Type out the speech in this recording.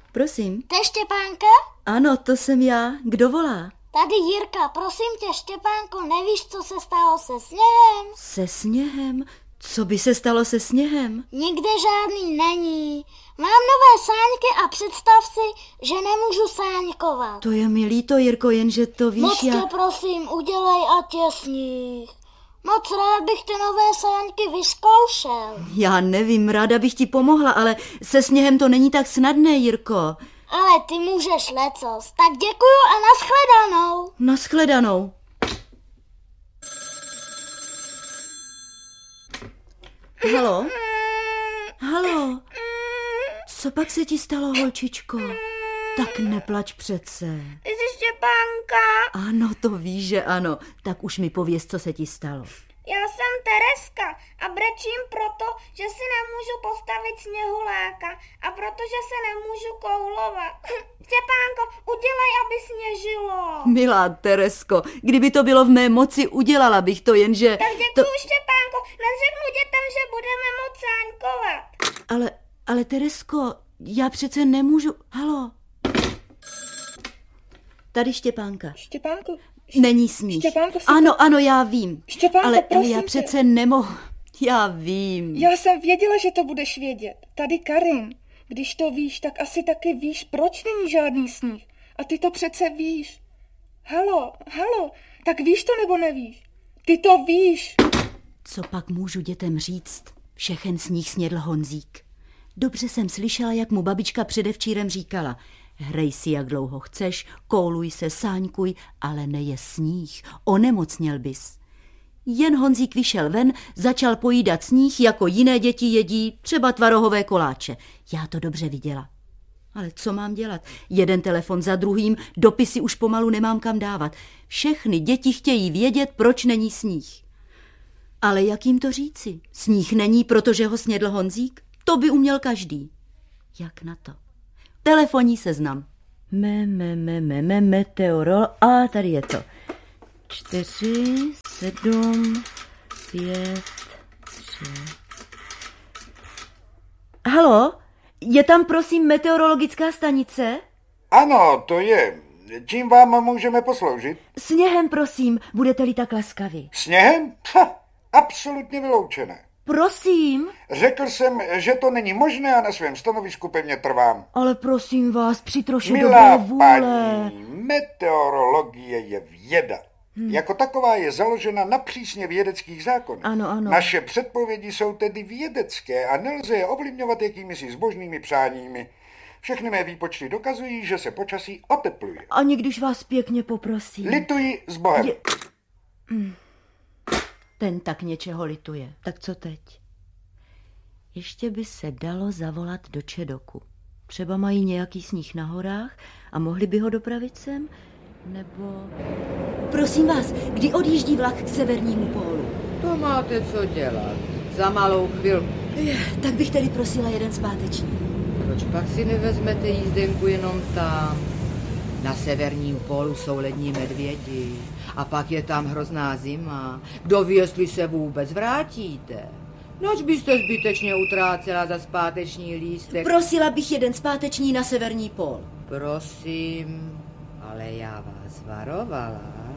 prosím. To je Štěpánka? Ano, to jsem já. Kdo volá? Tady Jirka, prosím tě, Štěpánko, nevíš, co se stalo se sněhem? Se sněhem? Co by se stalo se sněhem? Nikde žádný není. Mám nové sáňky a představ si, že nemůžu sáňkovat. To je mi líto, Jirko, jenže to víš, Moc tě prosím, udělej, ať je sníh. Moc rád bych ty nové sáňky vyzkoušel. Já nevím, ráda bych ti pomohla, ale se sněhem to není tak snadné, Jirko. Ale ty můžeš lecos. Tak děkuju a nashledanou. Nashledanou. Halo? Halo? Co pak se ti stalo, holčičko? Tak neplač přece. Ty jsi Štěpánka. Ano, to víš, že ano. Tak už mi pověz, co se ti stalo. Já jsem Tereska a brečím proto, že si nemůžu postavit sněhuláka a protože se nemůžu koulovat. Štěpánko, udělej, aby sněžilo. Milá Teresko, kdyby to bylo v mé moci, udělala bych to, jenže... Tak děkuju, Štěpánko, neřeknu dětem, že budeme moc sáňkovat. Ale Teresko, já přece nemůžu... Halo? Tady Štěpánka. Štěpánku. Není sníh. Štěpánko, Ano, já vím. Štěpánko, ale prosím já přece nemohu. Já vím. Já jsem věděla, že to budeš vědět. Tady Karin. Když to víš, tak asi taky víš, proč není žádný sníh. A ty to přece víš. Halo, tak víš to nebo nevíš? Ty to víš. Co pak můžu dětem říct? Všechen sníh snědl Honzík. Dobře jsem slyšela, jak mu babička předevčírem říkala: hrej si, jak dlouho chceš, kouluj se, sáňkuj, ale neje sníh, onemocněl bys. Jen Honzík vyšel ven, začal pojídat sníh, jako jiné děti jedí třeba tvarohové koláče. Já to dobře viděla. Ale co mám dělat? Jeden telefon za druhým, dopisy už pomalu nemám kam dávat. Všechny děti chtějí vědět, proč není sníh. Ale jak jim to říci? Sníh není, protože ho snědl Honzík? To by uměl každý. Jak na to? Telefonní seznam. Meteorol. A tady je to. 4, 7, 5, 3. Halo? Je tam prosím meteorologická stanice? Ano, to je. Čím vám můžeme posloužit? Sněhem, prosím, budete-li tak laskaví. Sněhem? Absolutně vyloučené. Prosím. Řekl jsem, že to není možné a na svém stanovisku pevně trvám. Ale prosím vás, při troše Milá dobré vůle. paní, meteorologie je věda. Jako taková je založena na přísně vědeckých zákonech. Ano. Naše předpovědi jsou tedy vědecké a nelze je ovlivňovat jakýmisi zbožnými přáními. Všechny mé výpočty dokazují, že se počasí otepluje. Ani když vás pěkně poprosím. Lituji s Bohem. Ten tak něčeho lituje. Tak co teď? Ještě by se dalo zavolat do Čedoku. Třeba mají nějaký sníh na horách a mohli by ho dopravit sem? Nebo... Prosím vás, kdy odjíždí vlak k severnímu pólu? To máte co dělat. Za malou chvilku. Tak bych tedy prosila jeden zpáteční. Proč pak si nevezmete jízdenku jenom tam? Na severním pólu jsou lední medvědi a pak je tam hrozná zima. Kdo ví, jestli se vůbec vrátíte? Noč byste zbytečně utrácela za zpáteční lístek. Prosila bych jeden zpáteční na severní pól. Prosím, ale já vás varovala.